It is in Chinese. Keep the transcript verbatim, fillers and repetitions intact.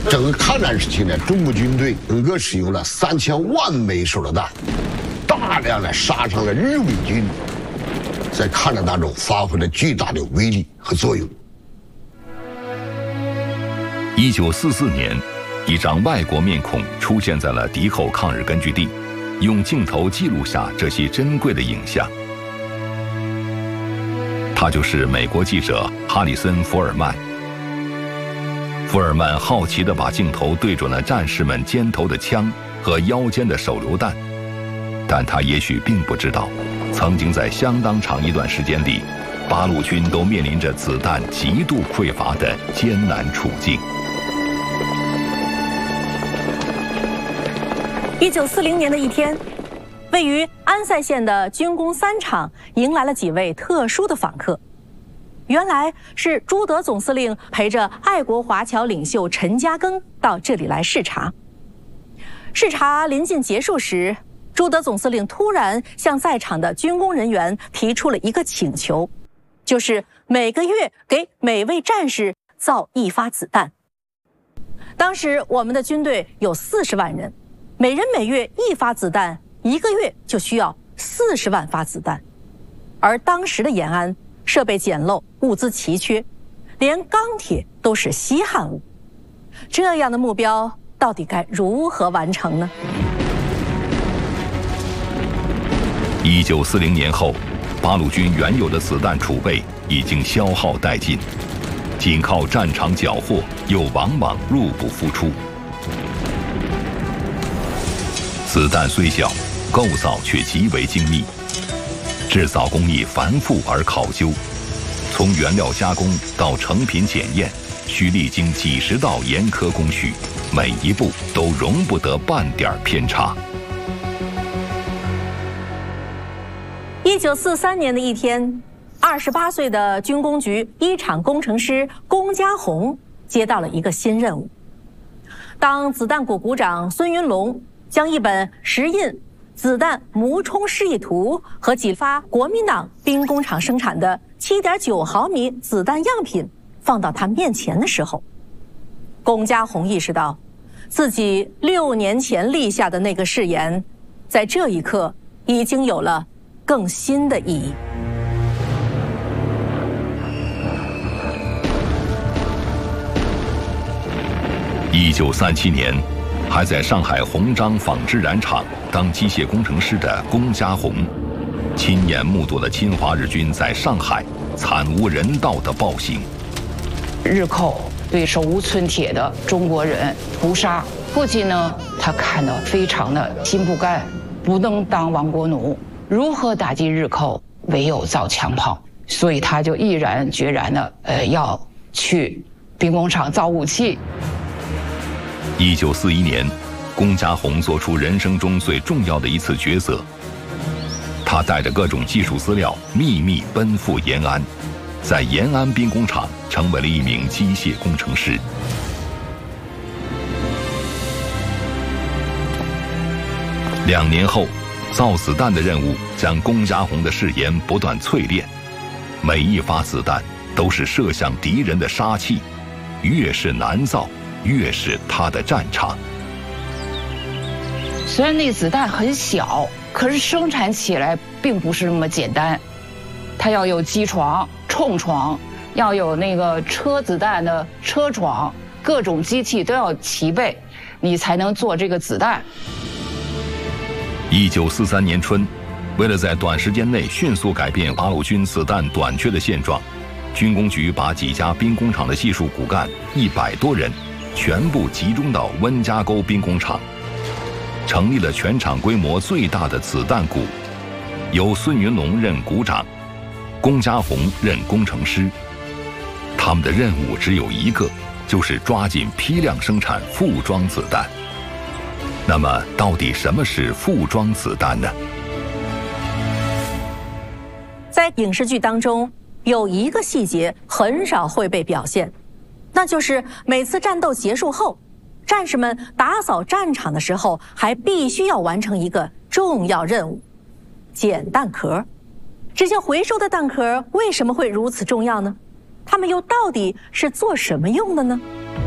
整个抗战时期呢，中国军队整个使用了三千万枚手榴弹，大量的杀伤了日伪军，在抗战当中发挥了巨大的威力和作用。 一九四四年，一张外国面孔出现在了敌后抗日根据地，用镜头记录下这些珍贵的影像。他就是美国记者哈里森·福尔曼。福尔曼好奇地把镜头对准了战士们肩头的枪和腰间的手榴弹，但他也许并不知道，曾经在相当长一段时间里，八路军都面临着子弹极度匮乏的艰难处境。 一九四零年的一天，位于安塞县的军工三厂迎来了几位特殊的访客。原来是朱德总司令陪着爱国华侨领袖陈嘉庚到这里来视察。视察临近结束时，朱德总司令突然向在场的军工人员提出了一个请求，就是每个月给每位战士造一发子弹。当时我们的军队有四十万人，每人每月一发子弹，一个月就需要四十万发子弹。而当时的延安设备简陋，物资奇缺，连钢铁都是稀罕物。这样的目标到底该如何完成呢？ 一九四零年后，八路军原有的子弹储备已经消耗殆尽，仅靠战场缴获又往往入不敷出。子弹虽小，构造却极为精密，制造工艺繁复而考究，从原料加工到成品检验，需历经几十道严苛工序，每一步都容不得半点偏差。 一九四三年的一天，二十八岁的军工局一厂工程师龚家宏接到了一个新任务。当子弹股股长孙云龙将一本石印子弹模充示意图和几发国民党兵工厂生产的 七点九毫米子弹样品放到他面前的时候，龚家宏意识到自己六年前立下的那个誓言，在这一刻已经有了更新的意义。 一九三七年，还在上海鸿章纺织染厂当机械工程师的龚家宏，亲眼目睹了侵华日军在上海惨无人道的暴行。 日寇对手无寸铁的中国人屠杀，父亲呢，他看得非常的心不甘，不能当亡国奴，如何打击日寇？唯有造枪炮，所以他就毅然决然的呃要去兵工厂造武器。 一九四一年，龚家宏做出人生中最重要的一次抉择，他带着各种技术资料秘密奔赴延安，在延安兵工厂成为了一名机械工程师。两年后，造子弹的任务将龚家宏的誓言不断淬炼，每一发子弹都是射向敌人的杀器，越是难造，越是他的战场。 虽然那子弹很小，可是生产起来并不是那么简单，它要有机床、冲床，要有那个车子弹的车床，各种机器都要齐备，你才能做这个子弹。 一九四三年春，为了在短时间内迅速改变八路军子弹短缺的现状，军工局把几家兵工厂的技术骨干一百多人全部集中到温家沟兵工厂，成立了全厂规模最大的子弹股，由孙云龙任股长，龚家宏任工程师。他们的任务只有一个，就是抓紧批量生产副装子弹。那么，到底什么是副装子弹呢？ 在影视剧当中，有一个细节很少会被表现，那就是每次战斗结束后，战士们打扫战场的时候，还必须要完成一个重要任务——捡弹壳。这些回收的弹壳为什么会如此重要呢？它们又到底是做什么用的呢？